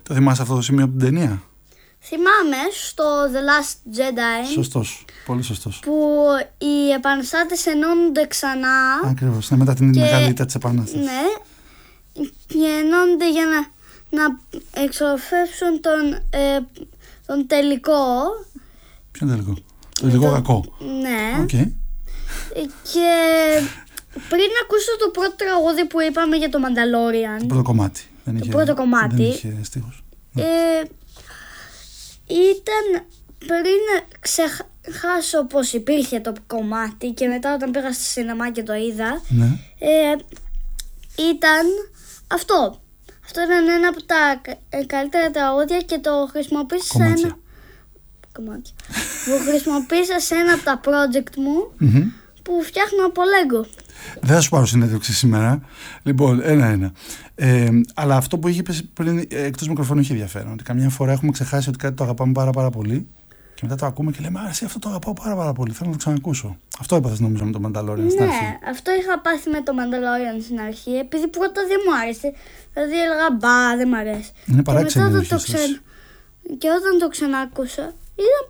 Το θυμάσαι αυτό το σημείο από την ταινία? Θυμάμαι στο The Last Jedi. Σωστός, πολύ σωστός. Που οι επαναστάτες ενώνονται ξανά. Ακριβώς, ναι, μετά την μεγάλη ήττα της Επανάστασης. Ναι, και ενώνονται για να εξορφεύσουν τον τελικό. Ποιον τελικό? Το τελικό κακό. Ναι. Okay. Και πριν ακούσω το πρώτο τραγούδι που είπαμε για το Mandalorian. Το πρώτο κομμάτι. Δεν είχε στίχους. Ήταν πριν ξεχάσω πως υπήρχε το κομμάτι και μετά όταν πήγα στη σινεμά και το είδα, ναι. Ήταν αυτό. Αυτό ήταν ένα από τα καλύτερα τραγούδια και το χρησιμοποίησα σε ένα... Κομμάτια. Που χρησιμοποίησα σε ένα από τα project μου που φτιάχνω από Lego. Δεν θα σου πάρω συνέντευξη σήμερα. Λοιπόν, ένα-ένα. Αλλά αυτό που είχε πει πριν εκτός μικροφώνου είχε ενδιαφέρον. Ότι καμιά φορά έχουμε ξεχάσει ότι κάτι το αγαπάμε πάρα πολύ και μετά το ακούμε και λέμε εσύ αυτό το αγαπάω πάρα πολύ. Θέλω να το ξανακούσω. Αυτό έπαθες νομίζω με το Mandalorian στην αρχή. Ναι, αυτό είχα πάθει με το Mandalorian στην αρχή. Επειδή πρώτα δεν μου άρεσε. Δηλαδή έλεγα μπα, δεν μ' αρέσει. Είναι παράξενο. Και όταν το ξανάκουσα, είδα.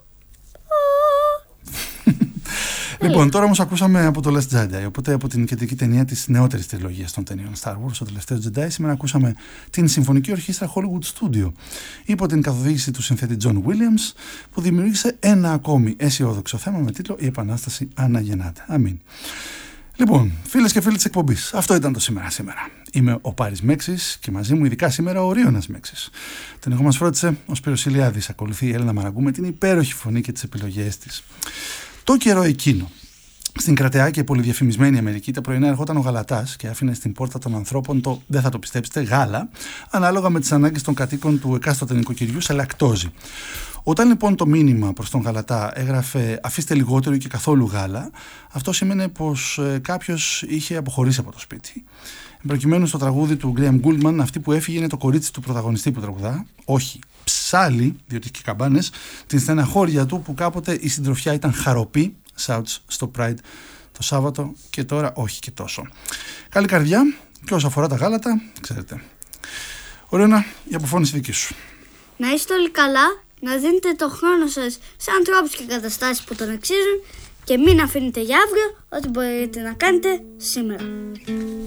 Λοιπόν, τώρα όμως ακούσαμε από το Last Jedi, οπότε από την κεντρική ταινία της νεότερης τριλογίας των ταινιών Star Wars, το τελευταίο Jedi. Σήμερα ακούσαμε την Συμφωνική Ορχήστρα Hollywood Studio, υπό την καθοδήγηση του συνθέτη John Williams, που δημιούργησε ένα ακόμη αισιόδοξο θέμα με τίτλο «Η Επανάσταση αναγεννάται». Αμήν. Λοιπόν, φίλες και φίλοι της εκπομπής, αυτό ήταν το σήμερα. Είμαι ο Πάρης Μέξης και μαζί μου ειδικά σήμερα ο Ρίωνας Μέξης. Τον ήχο μας φρόντισε ο Σπύρος Ηλιάδης. Ακολουθεί η Έλενα Μαραγκού με την υπέροχη φωνή και τις επιλογές της. Το καιρό εκείνο. Στην κρατεά και πολυδιαφημισμένη Αμερική, τα πρωινά ερχόταν ο γαλατάς και άφηνε στην πόρτα των ανθρώπων το, δεν θα το πιστέψετε, γάλα, ανάλογα με τις ανάγκες των κατοίκων του εκάστοτε νοικοκυριού σε λακτόζη. Όταν λοιπόν το μήνυμα προς τον γαλατά έγραφε «αφήστε λιγότερο και καθόλου γάλα», αυτό σήμαινε πως κάποιος είχε αποχωρήσει από το σπίτι. Προκειμένου στο τραγούδι του Graham Gouldman, αυτή που έφυγε είναι το κορίτσι του πρωταγωνιστή που τραγουδά, όχι ψάλι, διότι και καμπάνες, την στεναχώρια του που κάποτε η συντροφιά ήταν χαροπή, shouts στο Pride το Σάββατο και τώρα όχι και τόσο. Καλή καρδιά και όσο αφορά τα γάλατα, ξέρετε. Ωραία, η αποφώνηση δική σου. Να είστε όλοι καλά, να δίνετε το χρόνο σας σε ανθρώπους και καταστάσεις που τον αξίζουν και μην αφήνετε για αύριο ό,τι μπορείτε να κάνετε σήμερα.